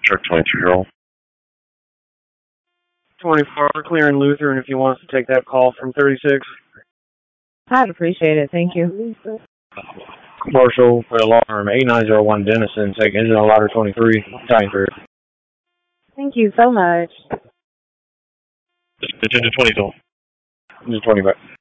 Truck 23 roll. 24, clearing Lutheran if you want us to take that call from 36. I'd appreciate it, thank you. Commercial for alarm 8901 Denison, take engine on ladder 23, time for it. Thank you so much. Engine to 20 tool. Engine 20 back.